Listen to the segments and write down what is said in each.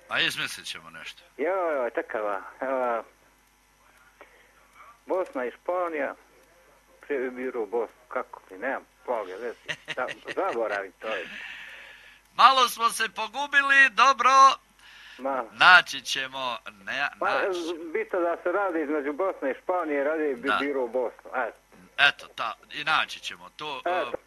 A izmislit ćemo nešto. Joj, takava. Bosna i Španija prebiru Bosnu. Kako ti, nemam ploge, vezi. Zaboravim to je. Malo smo se pogubili, dobro. Naći ćemo. Bito da se radi između Bosne i Španije, radi bi biru Bosnu. Eto, i naći ćemo to.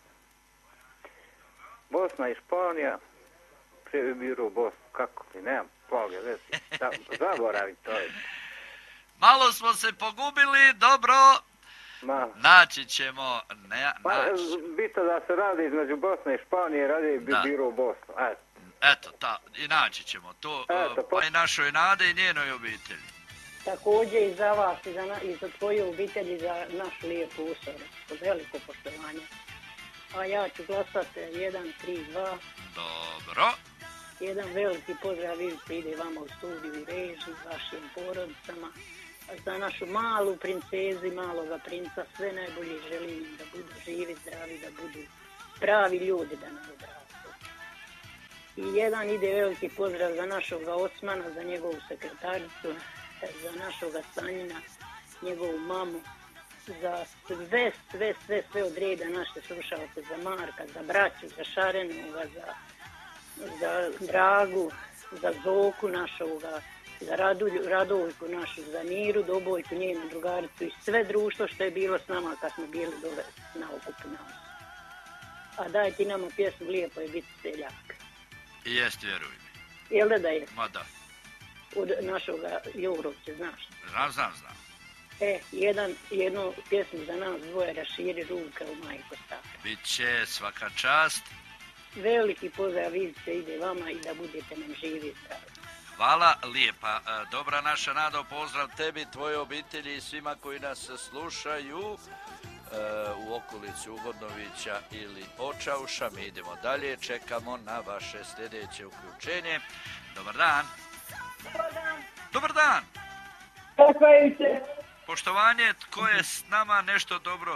Bosna i Španija prebiru Bosnu. Kako ti, nemam ploge, vezi. Zaboravim to je. Malo smo se pogubili, dobro. Naći ćemo. Bito da se radi između Bosne i Španije, radi bi biru Bosnu. Eto, i naći ćemo to. Pa i našoj Nade i njenoj obitelji. Također i za vas i za tvoju obitelji, za našu lijepu usoru. Veliko poštovanje. A ja ću glasati 1, 3, 2. Dobro. Jedan veliki pozdrav ide vama u studiju i režiji, vašim porodicama. Za našu malu princezi, maloga princa, sve najbolje želim da budu živi, zdravi, da budu pravi ljudi da nas odrastu. I jedan ide veliki pozdrav za našoga Osmana, za njegovu sekretaricu, za našoga Stanjina, njegovu mamu, za sve od reda naše slušalce, za Marka, za braću, za Šarenova, za Dragu, za Zoku našoga, za Radovojku našu, za Miru, Dobojku, njenu drugaricu i sve društvo što je bilo s nama kad smo bili dole na okupu nas. A daj ti nama pjesmu Lijepo je biti seljak. I jest, vjeruj mi. Jel da je? Ma da. Od našoga Jourovce, znaš? Znam. Jednu pjesmu za nas dvoje, Raširi ruke u majko stara. Biće svaka čast. Veliki pozdrav vidite ide vama i da budete nam živi i zdravi. Hvala lijepa. Dobra naša Nado, pozdrav tebi, tvoje obitelji i svima koji nas slušaju u okolici Ugodnovića ili Očauša. Mi idemo dalje, čekamo na vaše sljedeće uključenje. Dobar dan. Dobar dan. Kako je se? Poštovanje, tko je s nama nešto dobro?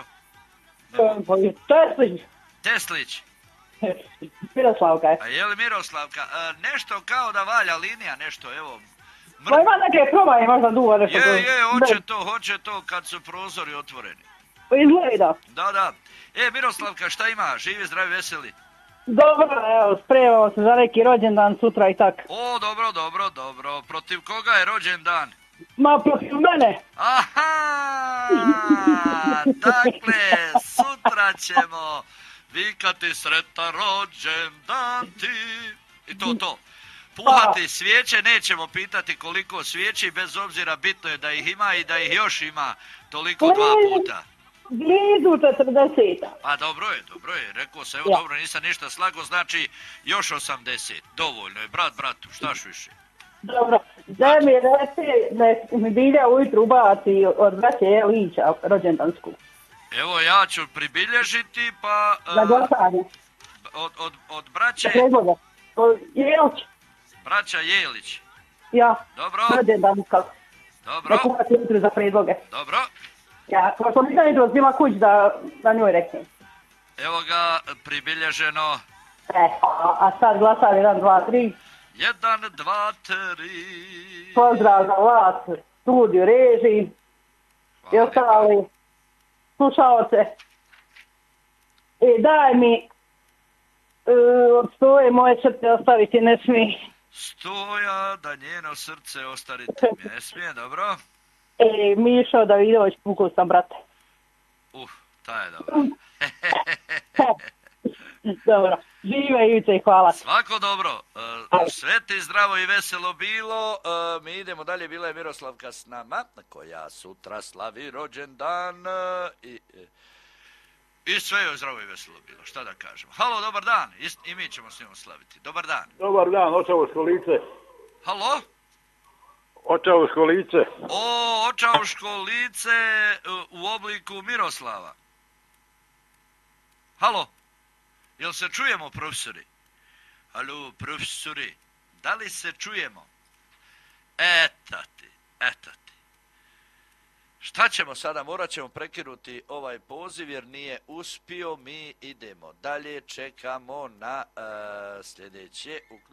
Teslić. Miroslavka je. A je li Miroslavka? Nešto kao da valja linija, nešto, evo. Ma ima neke promaje, možda dugo nešto. Hoće to kad su prozori otvoreni. Izgleda. Da. Miroslavka, šta ima? Živi, zdravi, veseli? Dobro, evo, spremamo se za neki rođendan sutra i tak. O, dobro. Protiv koga je rođendan? Ma, protiv mene. Aha! Dakle, sutra ćemo vikati sretan rođendan ti. I to. Puhati svijeće, nećemo pitati koliko svijeći, bez obzira bitno je da ih ima i da ih još ima toliko 2 puta. Blizu 40. A dobro je, rekao se, evo dobro, nisam ništa slago, znači još 80, dovoljno je, brat bratu, štaš više. Dobro, da mi reci, mi Bilja ujutru ubaci od braće Lića rođendansku. Evo ja ću pribilježiti, pa... Za glasanje. Od braće... Jelić. Braća Jelić. Ja. Dobro. Rođendanska. Dobro. Da kuhati jutru za predloge. Dobro. Ja, kako nisam jutro zbila kuć da njoj reknem. Evo ga, pribilježeno. A sad glasali 1, 2, 3. 1, 2, 3. Pozdrav za vas, studiju, režiji i ostali slušalce. I daj mi od Stoje moje srce ostaviti ne smije. Stoja da njeno srce ostaviti ne smije, dobro. Mišo Davidović, pukao sam, brate. Ta je dobro. Dobro, žive Ivice i hvala. Svako dobro, sve ti zdravo i veselo bilo. Mi idemo dalje, bila je Miroslavka s nama, koja sutra slavi rođendan i sve joj zdravo i veselo bilo, šta da kažemo. Halo, dobar dan, i mi ćemo s njom slaviti. Dobar dan. Dobar dan, Očauško lice. Halo? Očauško lice. Očauško lice u obliku Miroslava. Halo? Jel se čujemo, profesori? Halo, profesori, da li se čujemo? Eto ti. Šta ćemo sada? Morat ćemo prekinuti ovaj poziv jer nije uspio. Mi idemo dalje, čekamo na sljedeće uključenje.